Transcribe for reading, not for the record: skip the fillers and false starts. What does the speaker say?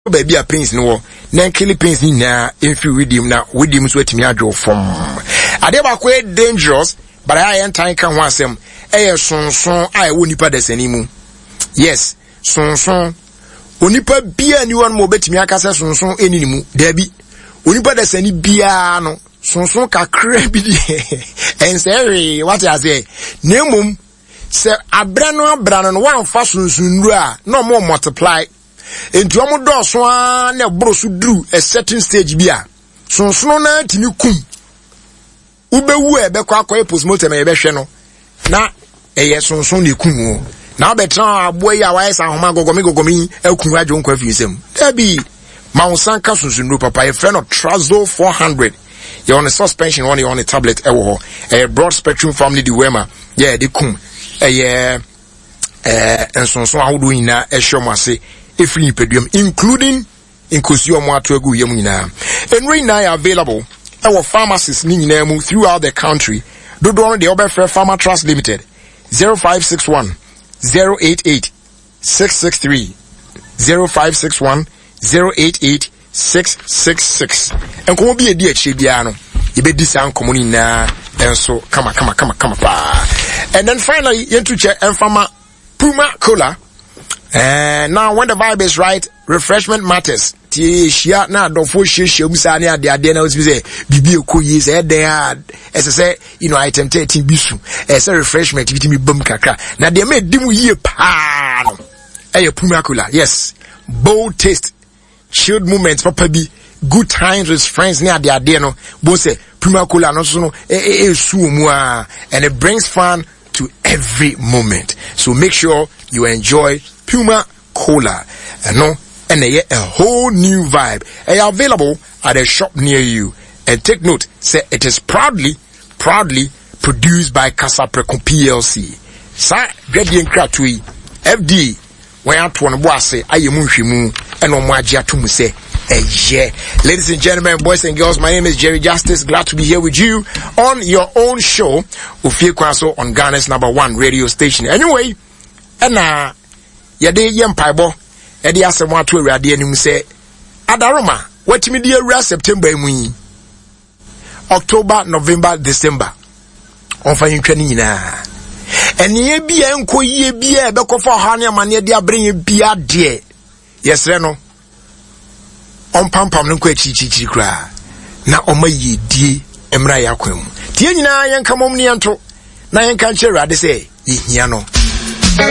baby a pains no na kill pains ni na infi with him so etimi adwo from ade ba ko dangerous but I enter kan ho asem sonson ai wo nipa desani mu yes sonson onipa bia ni won mo betimi akase sonson enini mu da bi onipa desani bia no sonson kakra bi di ensere what I say nemum se abra no wan fa sonson ru a no mo multiply enti omo do so na bro so dru a certain stage bia sonson na timi kum ubewu ebe kwa postmortem ebe hwe no na eye sonson ne kum o na betra abo ya wa esa homa gogomi akun adwo nkwa fiisem dabi maunsan ka sonson no papa e friend of Trazo 400 you on a suspension one on a tablet ewo ho a broad spectrum family the wema yeah de kum ensonson ahodo ina ehwe mo ase efri pedum including inkosio mo atoagu yem nyina enri na available our pharmacists ni nyina mu throughout the country do no the Oberfre Pharma Trust Limited 0561 088 663 0561 088 666 enko bi edi achi bia no e be disan komuni na enso kama pa. And then finally yentu che enfama Puma Cola. And now when the vibe is right, refreshment matters. Shia na dofo shia musani ade na say bibi okoyi say there as say item 13 bisu as a refreshment bitimi bum kakra na de me dimu yie pa no Puma Cola. Yes, bold taste, chilled moments, papa bi good times with friends near the ade no bo say Puma Cola no so no and it brings fun to every moment. So make sure you enjoy Puma Cola. And a whole new vibe. Available at a shop near you. And take note, say it is proudly produced by Casapreco PLC. Sa Gradian Kratui FD when I want to say Ayamushimu and Omwajia to say yeah. Ladies and gentlemen, boys and girls, my name is Jerry Justice. Glad to be here with you on your own show, Ufie Kwaso, on Ghana's #1 radio station. Anyway, and yade yempaibo edi asem ato awurade anim say adaroma watimi di awura September emu October, November, December onfa yintwa ni nyina eniye bia enko yie bia e bekofa ha ne amane de abrenye bia de yesre no onpampam no kwa chichichi kra na omaye die emra yakwam tie nyina yenka mom ne yento na yenka nche awurade say yehia no